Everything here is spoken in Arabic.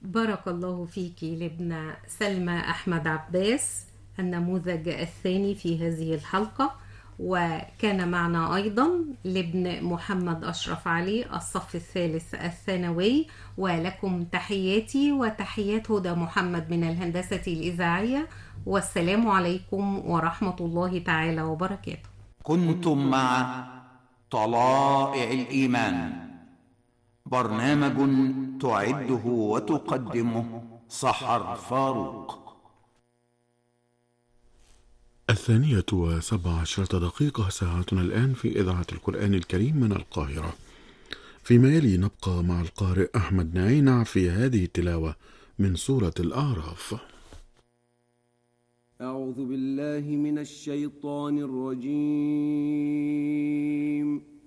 بارك الله فيك لابن سلمى أحمد عباس، النموذج الثاني في هذه الحلقة. وكان معنا أيضا لابن محمد أشرف علي، الصف الثالث الثانوي. ولكم تحياتي وتحيات هدى محمد من الهندسة الإذاعية، والسلام عليكم ورحمة الله تعالى وبركاته. كنتم مع طلائع الإيمان، برنامج تعده وتقدمه سحر فاروق. 12:17 ساعتنا الآن في إذاعة القرآن الكريم من القاهرة. فيما يلي نبقى مع القارئ أحمد نعينع في هذه التلاوة من سورة الأعراف. أعوذ بالله من الشيطان الرجيم.